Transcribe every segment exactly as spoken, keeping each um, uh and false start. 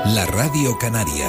La Radio Canaria.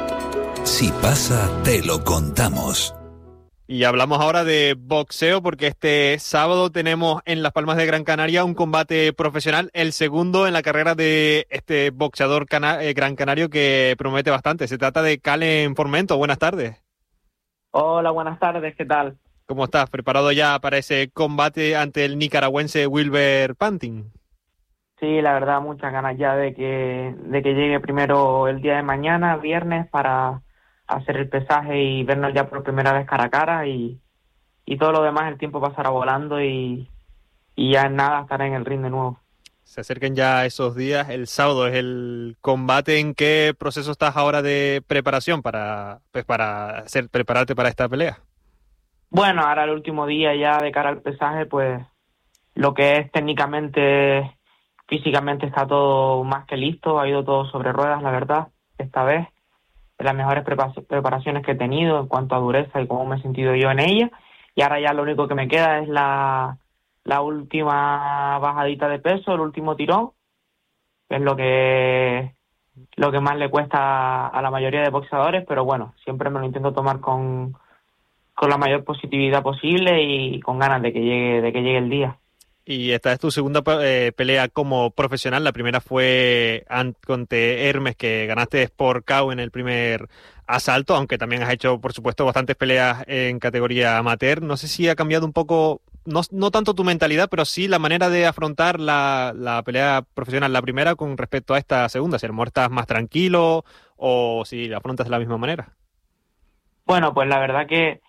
Si pasa, te lo contamos. Y hablamos ahora de boxeo porque este sábado tenemos en Las Palmas de Gran Canaria un combate profesional, el segundo en la carrera de este boxeador cana- eh, gran canario que promete bastante. Se trata de Calen Formento. Buenas tardes. Hola, buenas tardes, ¿qué tal? ¿Cómo estás? ¿Preparado ya para ese combate ante el nicaragüense Wilber Pantin? Sí, la verdad, muchas ganas ya de que de que llegue primero el día de mañana, viernes, para hacer el pesaje y vernos ya por primera vez cara a cara, y, y todo lo demás el tiempo pasará volando y, y ya en nada estaré en el ring de nuevo. Se acercan ya esos días. El sábado es el combate. ¿En qué proceso estás ahora de preparación para, pues, para hacer, prepararte para esta pelea? Bueno, ahora el último día ya de cara al pesaje, pues lo que es técnicamente, físicamente está todo más que listo, ha ido todo sobre ruedas, la verdad, esta vez. De las mejores prepa- preparaciones que he tenido en cuanto a dureza y cómo me he sentido yo en ella. Y ahora ya lo único que me queda es la, la última bajadita de peso, el último tirón, que es lo que, lo que más le cuesta a la mayoría de boxeadores, pero bueno, siempre me lo intento tomar con, con la mayor positividad posible y con ganas de que llegue, de que llegue el día. Y esta es tu segunda eh, pelea como profesional. La primera fue contra Hermes, que ganaste por K O en el primer asalto, aunque también has hecho, por supuesto, bastantes peleas en categoría amateur. No sé si ha cambiado un poco, no, no tanto tu mentalidad, pero sí la manera de afrontar la, la pelea profesional, la primera, con respecto a esta segunda. Si a lo mejor estás más tranquilo o si la afrontas de la misma manera. Bueno, pues la verdad que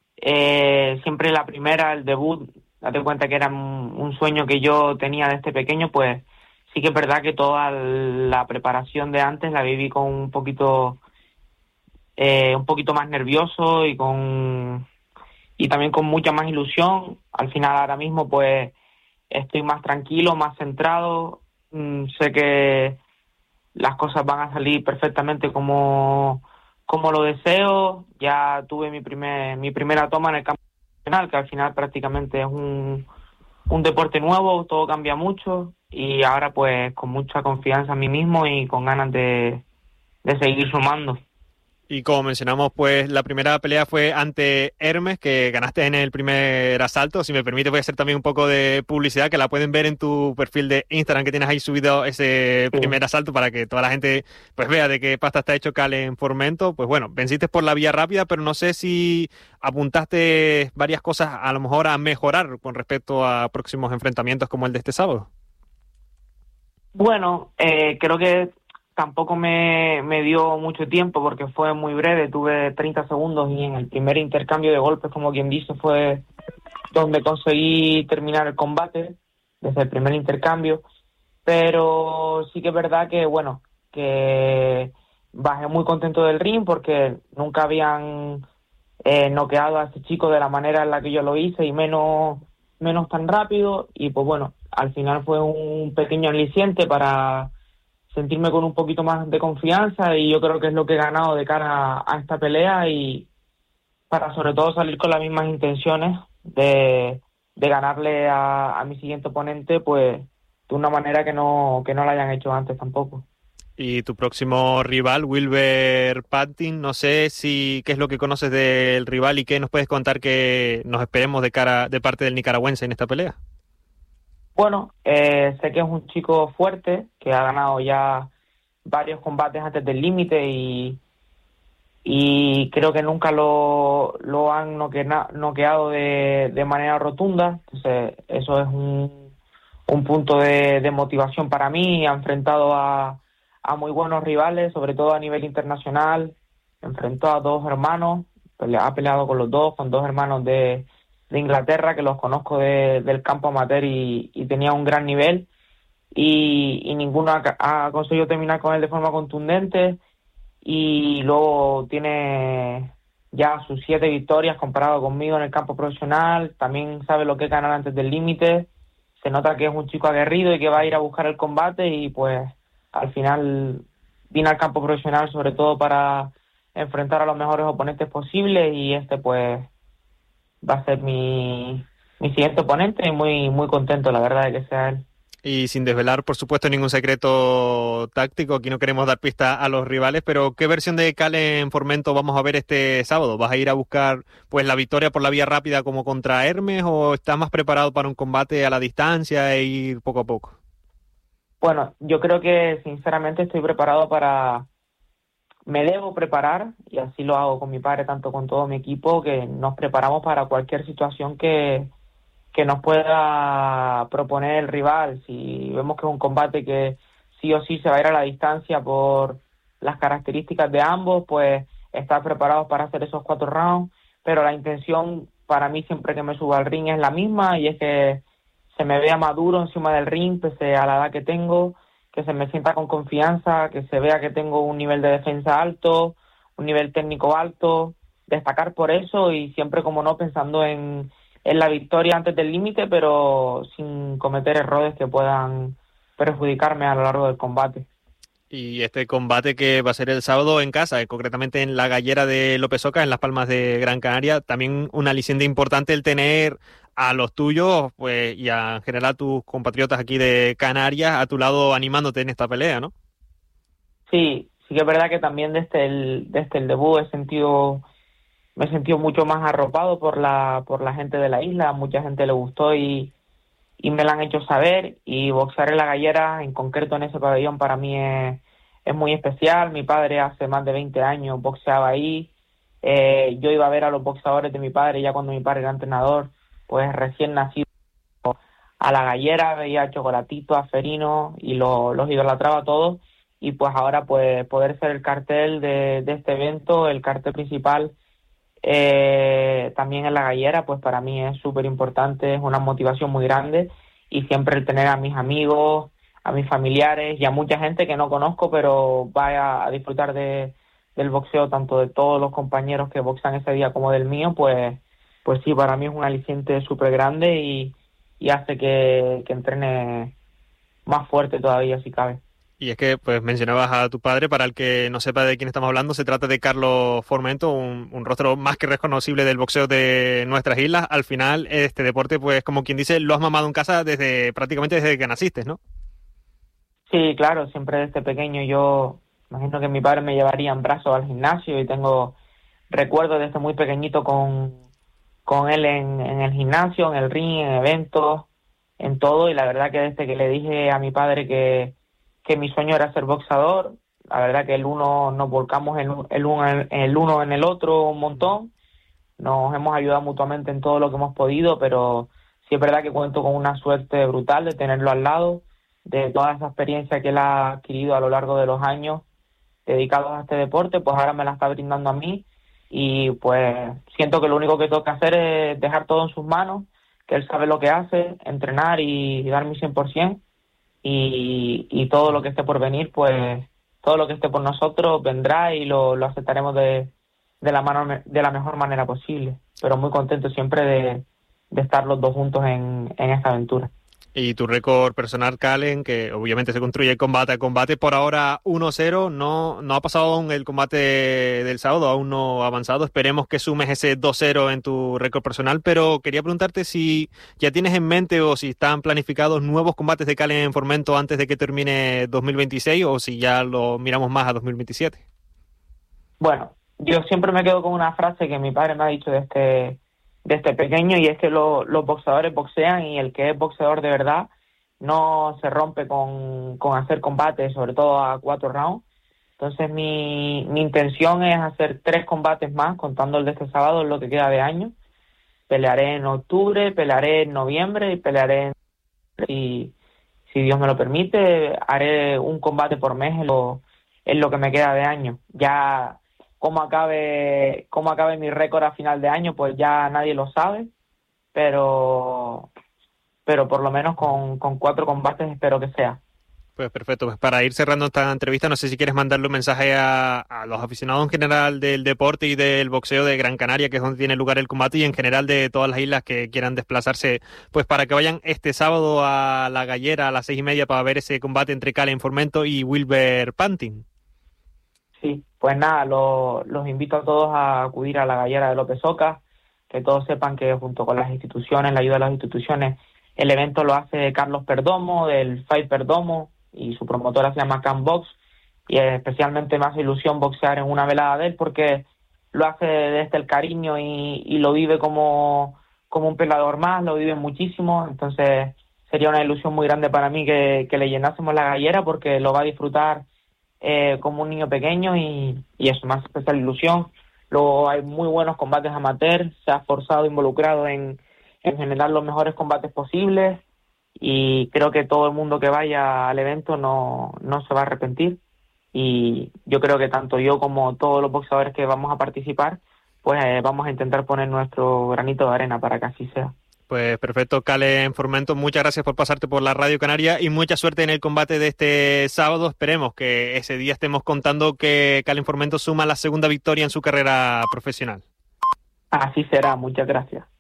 eh, siempre la primera, el debut, date cuenta que era un, un sueño que yo tenía desde pequeño, pues sí que es verdad que toda la preparación de antes la viví con un poquito eh, un poquito más nervioso y con y también con mucha más ilusión. Al final ahora mismo pues estoy más tranquilo, más centrado, mm, sé que las cosas van a salir perfectamente como como lo deseo. Ya tuve mi primer mi primera toma en el campo profesional, que al final prácticamente es un, un deporte nuevo, todo cambia mucho, y ahora pues con mucha confianza en mí mismo y con ganas de, de seguir sumando. Y como mencionamos, pues la primera pelea fue ante Hermes, que ganaste en el primer asalto. Si me permite, voy a hacer también un poco de publicidad, que la pueden ver en tu perfil de Instagram, que tienes ahí subido ese Sí. primer asalto para que toda la gente pues vea de qué pasta está hecho Calen Formento. Pues bueno, venciste por la vía rápida, pero no sé si apuntaste varias cosas a lo mejor a mejorar con respecto a próximos enfrentamientos como el de este sábado. Bueno, eh, creo que tampoco me, me dio mucho tiempo porque fue muy breve, tuve treinta segundos y en el primer intercambio de golpes, como quien dice, fue donde conseguí terminar el combate, desde el primer intercambio. Pero sí que es verdad que, bueno, que bajé muy contento del ring porque nunca habían eh, noqueado a ese chico de la manera en la que yo lo hice y menos, menos tan rápido, y pues bueno, al final fue un pequeño aliciente para sentirme con un poquito más de confianza, y yo creo que es lo que he ganado de cara a esta pelea, y para sobre todo salir con las mismas intenciones de, de ganarle a, a mi siguiente oponente, pues de una manera que no que no la hayan hecho antes tampoco. Y tu próximo rival, Wilber Pantin, no sé si qué es lo que conoces del rival y qué nos puedes contar que nos esperemos de cara de parte del nicaragüense en esta pelea. Bueno, eh, sé que es un chico fuerte, que ha ganado ya varios combates antes del límite, y, y creo que nunca lo, lo han noquea, noqueado de, de manera rotunda. Entonces eso es un, un punto de, de motivación para mí. Ha enfrentado a, a muy buenos rivales, sobre todo a nivel internacional. Enfrentó a dos hermanos, pele- ha peleado con los dos, con dos hermanos de de Inglaterra, que los conozco de, del campo amateur, y, y tenía un gran nivel, y, y ninguno ha, ha conseguido terminar con él de forma contundente, y luego tiene ya sus siete victorias comparado conmigo en el campo profesional. También sabe lo que es ganar antes del límite, se nota que es un chico aguerrido y que va a ir a buscar el combate, y pues al final vine al campo profesional sobre todo para enfrentar a los mejores oponentes posibles, y este pues va a ser mi, mi siguiente oponente, y muy muy contento, la verdad, de que sea él. Y sin desvelar, por supuesto, ningún secreto táctico, aquí no queremos dar pista a los rivales, pero ¿qué versión de Calen Formento vamos a ver este sábado? ¿Vas a ir a buscar pues la victoria por la vía rápida como contra Hermes o estás más preparado para un combate a la distancia e ir poco a poco? Bueno, yo creo que sinceramente estoy preparado para... Me debo preparar, y así lo hago con mi padre, tanto con todo mi equipo, que nos preparamos para cualquier situación que que nos pueda proponer el rival. Si vemos que es un combate que sí o sí se va a ir a la distancia por las características de ambos, pues estar preparados para hacer esos cuatro rounds, pero la intención para mí siempre que me suba al ring es la misma, y es que se me vea maduro encima del ring, pese a la edad que tengo, que se me sienta con confianza, que se vea que tengo un nivel de defensa alto, un nivel técnico alto, destacar por eso y siempre, como no, pensando en en la victoria antes del límite, pero sin cometer errores que puedan perjudicarme a lo largo del combate. Y este combate que va a ser el sábado en casa, eh, concretamente en la Gallera de López Oca, en Las Palmas de Gran Canaria, también una aliciente importante el tener a los tuyos pues y a, en general a tus compatriotas aquí de Canarias a tu lado animándote en esta pelea, ¿no? Sí, sí que es verdad que también desde el, desde el debut he sentido... me he sentido mucho más arropado por la por la gente de la isla, mucha gente le gustó y, y me lo han hecho saber, y boxear en la Gallera, en concreto en ese pabellón, para mí es, es muy especial. Mi padre hace más de veinte años boxeaba ahí, eh, yo iba a ver a los boxeadores de mi padre ya cuando mi padre era entrenador, pues recién nacido, a la Gallera, veía a Chocolatito, a Ferino y lo, los idolatraba a todos, y pues ahora pues poder ser el cartel de, de este evento, el cartel principal, Eh, también en la Gallera, pues para mí es súper importante, es una motivación muy grande, y siempre el tener a mis amigos, a mis familiares y a mucha gente que no conozco, pero vaya a disfrutar de, del boxeo, tanto de todos los compañeros que boxean ese día como del mío, pues pues sí, para mí es un aliciente súper grande y, y hace que, que entrene más fuerte todavía si cabe. Y es que, pues, mencionabas a tu padre, para el que no sepa de quién estamos hablando, se trata de Carlos Formento, un, un rostro más que reconocible del boxeo de nuestras islas. Al final, este deporte, pues, como quien dice, lo has mamado en casa desde prácticamente desde que naciste, ¿no? Sí, claro, siempre desde pequeño. Yo imagino que mi padre me llevaría en brazos al gimnasio, y tengo recuerdos desde muy pequeñito con, con él en, en el gimnasio, en el ring, en eventos, en todo, y la verdad que desde que le dije a mi padre que que mi sueño era ser boxeador, la verdad que el uno nos volcamos el, el, uno, en, el uno en el otro un montón, nos hemos ayudado mutuamente en todo lo que hemos podido, pero sí es verdad que cuento con una suerte brutal de tenerlo al lado, de toda esa experiencia que él ha adquirido a lo largo de los años dedicados a este deporte, pues ahora me la está brindando a mí, y pues siento que lo único que tengo que hacer es dejar todo en sus manos, que él sabe lo que hace, entrenar y, y dar mi cien por ciento, Y, y todo lo que esté por venir, pues todo lo que esté por nosotros vendrá y lo, lo aceptaremos de, de, la mano, de la mejor manera posible. Pero muy contento siempre de, de estar los dos juntos en, en esta aventura. Y tu récord personal, Calen, que obviamente se construye combate a combate, por ahora uno cero, no, no ha pasado aún el combate del sábado, aún no ha avanzado. Esperemos que sumes ese dos cero en tu récord personal, pero quería preguntarte si ya tienes en mente o si están planificados nuevos combates de Calen en Formento antes de que termine dos mil veintiséis, o si ya lo miramos más a dos mil veintisiete. Bueno, yo siempre me quedo con una frase que mi padre me ha dicho desde, desde pequeño, y es que lo, los boxeadores boxean, y el que es boxeador de verdad no se rompe con, con hacer combates, sobre todo a cuatro rounds. Entonces mi, mi intención es hacer tres combates más, contando el de este sábado, en lo que queda de año. Pelearé en octubre, pelearé en noviembre y pelearé en... Si, si Dios me lo permite, haré un combate por mes en lo, en lo que me queda de año. Ya cómo acabe, cómo acabe mi récord a final de año, pues ya nadie lo sabe, pero, pero por lo menos con, con cuatro combates espero que sea. Pues perfecto, pues para ir cerrando esta entrevista, no sé si quieres mandarle un mensaje a, a los aficionados en general del deporte y del boxeo de Gran Canaria, que es donde tiene lugar el combate, y en general de todas las islas que quieran desplazarse, pues para que vayan este sábado a la Gallera a las seis y media para ver ese combate entre Calen Formento y Wilber Pantin. Sí, pues nada, lo, los invito a todos a acudir a la Gallera de López Oca, que todos sepan que junto con las instituciones, la ayuda de las instituciones, el evento lo hace Carlos Perdomo, del Fight Perdomo, y su promotora se llama Can Box, y especialmente me hace ilusión boxear en una velada de él porque lo hace desde el cariño y, y lo vive como, como un peleador más, lo vive muchísimo, entonces sería una ilusión muy grande para mí que, que le llenásemos la gallera porque lo va a disfrutar eh, como un niño pequeño y, y eso, más especial ilusión. Luego hay muy buenos combates amateur, se ha esforzado, involucrado en, en generar los mejores combates posibles y creo que todo el mundo que vaya al evento no, no se va a arrepentir y yo creo que tanto yo como todos los boxeadores que vamos a participar pues eh, vamos a intentar poner nuestro granito de arena para que así sea. Pues perfecto, Calen Formento, muchas gracias por pasarte por la Radio Canaria y mucha suerte en el combate de este sábado. Esperemos que ese día estemos contando que Calen Formento suma la segunda victoria en su carrera profesional. Así será, muchas gracias.